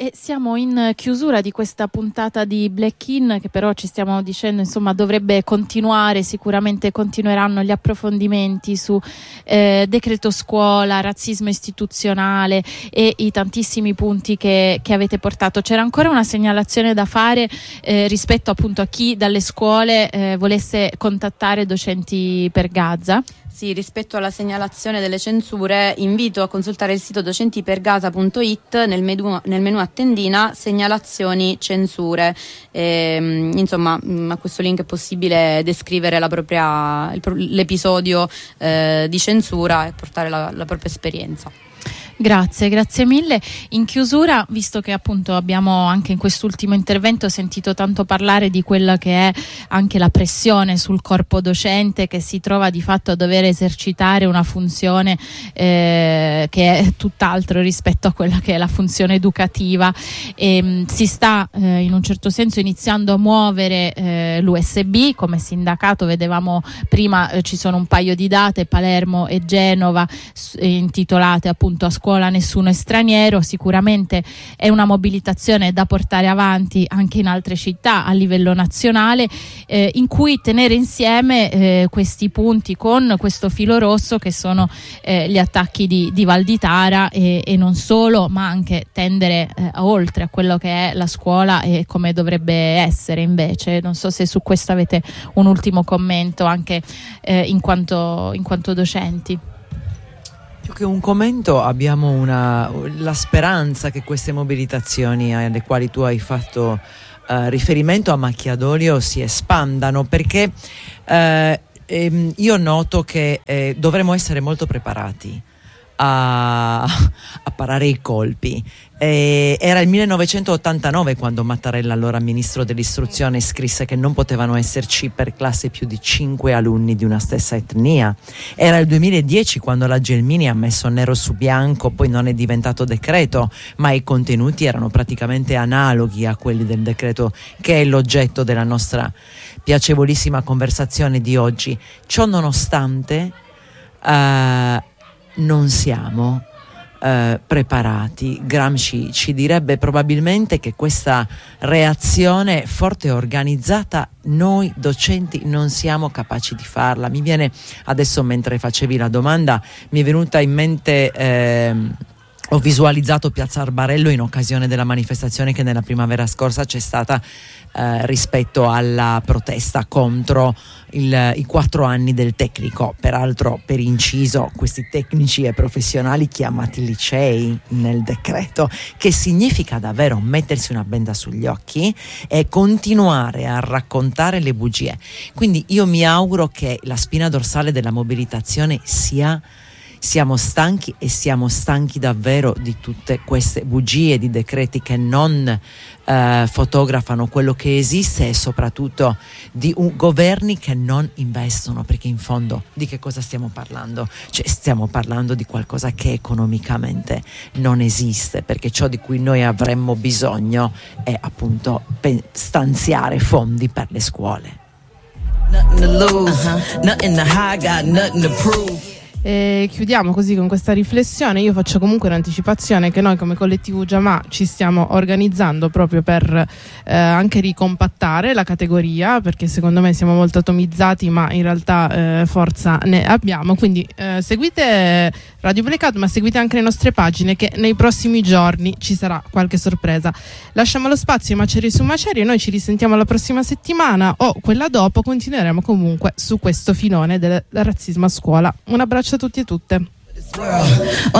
E siamo in chiusura di questa puntata di Black In, che però ci stiamo dicendo insomma dovrebbe continuare, sicuramente continueranno gli approfondimenti su decreto scuola, razzismo istituzionale e i tantissimi punti che avete portato. C'era ancora una segnalazione da fare rispetto appunto a chi dalle scuole volesse contattare Docenti per Gaza? Sì, rispetto alla segnalazione delle censure invito a consultare il sito docentipergaza.it nel menu a tendina segnalazioni censure. Insomma, a questo link è possibile descrivere l'episodio di censura e portare la propria esperienza. Grazie mille. In chiusura, visto che appunto abbiamo anche in quest'ultimo intervento sentito tanto parlare di quella che è anche la pressione sul corpo docente, che si trova di fatto a dover esercitare una funzione che è tutt'altro rispetto a quella che è la funzione educativa, e si sta in un certo senso iniziando a muovere l'USB come sindacato. Vedevamo prima ci sono un paio di date, Palermo e Genova, intitolate appunto a scuola nessuno è straniero. Sicuramente è una mobilitazione da portare avanti anche in altre città a livello nazionale, in cui tenere insieme questi punti con questo filo rosso che sono gli attacchi di Valditara e non solo, ma anche tendere oltre a quello che è la scuola e come dovrebbe essere invece. Non so se su questo avete un ultimo commento anche in quanto docenti. Più che un commento abbiamo la speranza che queste mobilitazioni alle quali tu hai fatto riferimento a macchia d'olio si espandano, perché io noto che dovremmo essere molto preparati a parare i colpi. Era il 1989 quando Mattarella, allora ministro dell'istruzione, scrisse che non potevano esserci per classe più di 5 alunni di una stessa etnia. Era il 2010 quando la Gelmini ha messo nero su bianco, poi non è diventato decreto, ma i contenuti erano praticamente analoghi a quelli del decreto che è l'oggetto della nostra piacevolissima conversazione di oggi. Ciò nonostante non siamo preparati. Gramsci ci direbbe probabilmente che questa reazione forte e organizzata noi docenti non siamo capaci di farla. Mi viene adesso, mentre facevi la domanda, mi è venuta in mente ho visualizzato Piazza Arbarello in occasione della manifestazione che nella primavera scorsa c'è stata rispetto alla protesta contro i 4 anni del tecnico. Peraltro, per inciso, questi tecnici e professionali chiamati licei nel decreto, che significa davvero mettersi una benda sugli occhi e continuare a raccontare le bugie. Quindi io mi auguro che la spina dorsale della mobilitazione sia: siamo stanchi, e siamo stanchi davvero di tutte queste bugie, di decreti che non fotografano quello che esiste, e soprattutto di governi che non investono, perché in fondo di che cosa stiamo parlando? Cioè, stiamo parlando di qualcosa che economicamente non esiste, perché ciò di cui noi avremmo bisogno è appunto stanziare fondi per le scuole. Chiudiamo così con questa riflessione. Io faccio comunque un'anticipazione che noi come collettivo Ujamaa ci stiamo organizzando proprio per anche ricompattare la categoria, perché secondo me siamo molto atomizzati, ma in realtà forza ne abbiamo. Quindi seguite Radio Blackout, ma seguite anche le nostre pagine, che nei prossimi giorni ci sarà qualche sorpresa. Lasciamo lo spazio ai Macerie su Macerie, noi ci risentiamo la prossima settimana o quella dopo. Continueremo comunque su questo filone del razzismo a scuola. Un abbraccio a tutti e tutte.